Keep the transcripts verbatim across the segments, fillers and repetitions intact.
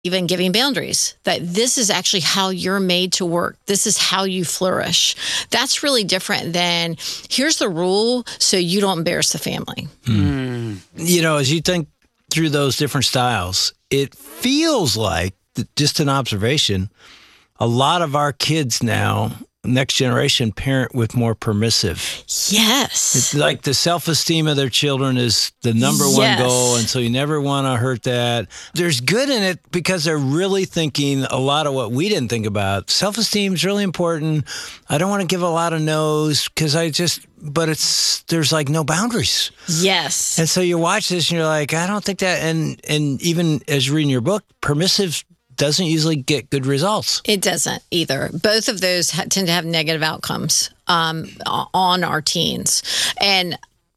even giving boundaries, that this is actually how you're made to work. This is how you flourish. That's really different than here's the rule so you don't embarrass the family. Mm. You know, as you think through those different styles, it feels like, just an observation, a lot of our kids now, next generation, parent with more permissive. Yes. It's like the self-esteem of their children is the number Yes. one goal, and so you never want to hurt that. There's good in it because they're really thinking a lot of what we didn't think about. Self-esteem is really important. I don't want to give a lot of no's because I just, but it's, there's like no boundaries. Yes. And so you watch this and you're like, I don't think that, and, and even as you're reading your book, permissive doesn't usually get good results. It doesn't either. Both of those ha- tend to have negative outcomes um, on our teens. And,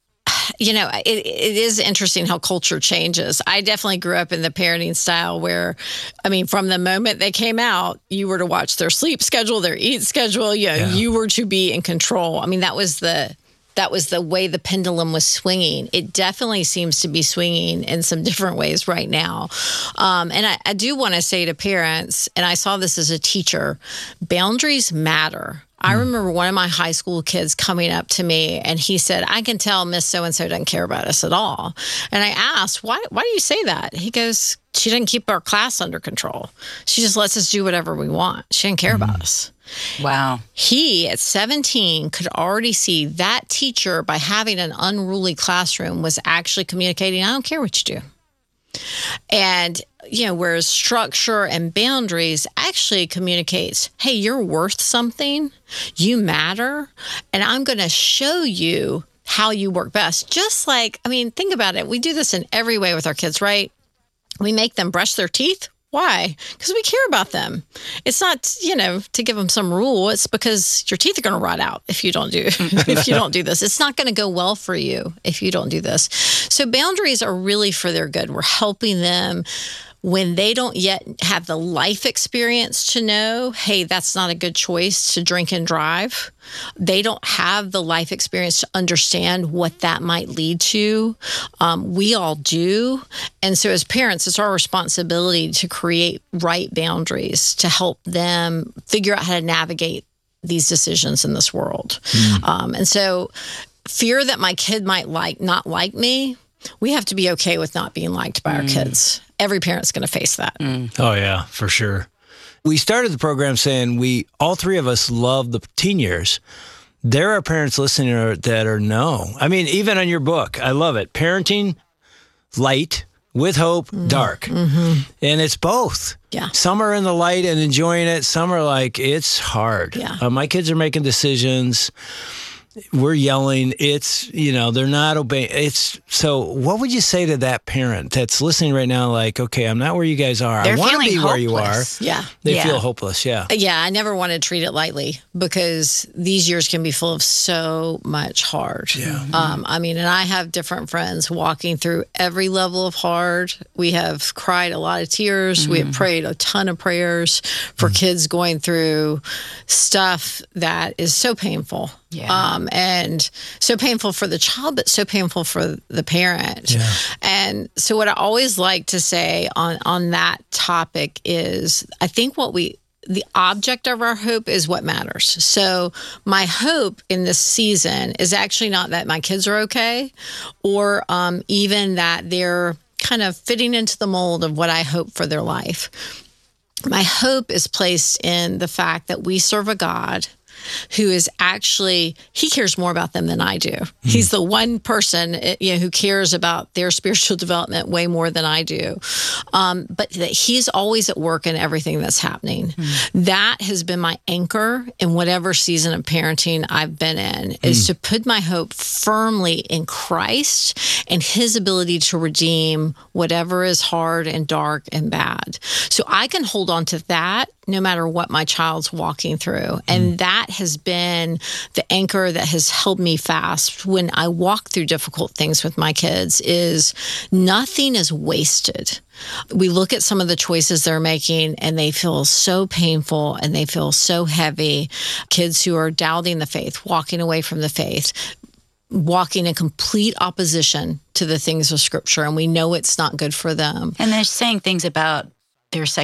you know, it, it is interesting how culture changes. I definitely grew up in the parenting style where, I mean, from the moment they came out, you were to watch their sleep schedule, their eat schedule. You know, Yeah. you were to be in control. I mean, that was the... That was the way the pendulum was swinging. It definitely seems to be swinging in some different ways right now. Um, and I, I do want to say to parents, and I saw this as a teacher, boundaries matter. I remember one of my high school kids coming up to me and he said, I can tell Miss So-and-so doesn't care about us at all. And I asked, why, why do you say that? He goes, she doesn't keep our class under control. She just lets us do whatever we want. She didn't care about us. Wow. He, at seventeen, could already see that teacher, by having an unruly classroom, was actually communicating, I don't care what you do. And, you know, whereas structure and boundaries actually communicates, hey, you're worth something, you matter, and I'm going to show you how you work best. Just like, I mean, think about it. We do this in every way with our kids, right? We make them brush their teeth. Why? Because we care about them. It's not, you know, to give them some rule. It's because your teeth are going to rot out if you don't do if you don't do this. It's not going to go well for you if you don't do this. So boundaries are really for their good. We're helping them when they don't yet have the life experience to know, hey, that's not a good choice to drink and drive. They don't have the life experience to understand what that might lead to. Um, we all do. And so as parents, it's our responsibility to create right boundaries to help them figure out how to navigate these decisions in this world. Mm. Um, and so fear that my kid might like not like me, we have to be okay with not being liked by mm. our kids. Every parent's going to face that. Mm. Oh, yeah, for sure. We started the program saying we, all three of us, love the teen years. There are parents listening that are no. I mean, even on your book, I love it. Parenting, light, with hope, mm. dark. Mm-hmm. And it's both. Yeah. Some are in the light and enjoying it. Some are like, it's hard. Yeah. Uh, my kids are making decisions. We're yelling. It's, you know, they're not obeying. It's, so what would you say to that parent that's listening right now? Like, okay, I'm not where you guys are. They're I want to be hopeless. where you are. Yeah. They yeah. feel hopeless. Yeah. Yeah. I never want to treat it lightly because these years can be full of so much hard. Yeah. Um, I mean, and I have different friends walking through every level of hard. We have cried a lot of tears. Mm-hmm. We have prayed a ton of prayers for mm-hmm. kids going through stuff that is so painful. Yeah. Um, and so painful for the child, but so painful for the parent. Yeah. And so what I always like to say on, on that topic is, I think what we, the object of our hope is what matters. So my hope in this season is actually not that my kids are okay, or um, even that they're kind of fitting into the mold of what I hope for their life. My hope is placed in the fact that we serve a God who is actually, he cares more about them than I do. Mm. He's the one person, you know, who cares about their spiritual development way more than I do. Um, but that he's always at work in everything that's happening. Mm. That has been my anchor in whatever season of parenting I've been in, mm. is to put my hope firmly in Christ and his ability to redeem whatever is hard and dark and bad. So I can hold on to that no matter what my child's walking through. And mm. that has been the anchor that has held me fast when I walk through difficult things with my kids, is nothing is wasted. We look at some of the choices they're making and they feel so painful and they feel so heavy. Kids who are doubting the faith, walking away from the faith, walking in complete opposition to the things of Scripture, and we know it's not good for them. And they're saying things about their